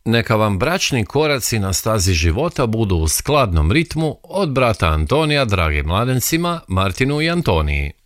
Neka vam bračni koraci na stazi života budu u skladnom ritmu od brata Antonija dragim mladencima, Martinu i Antoniji.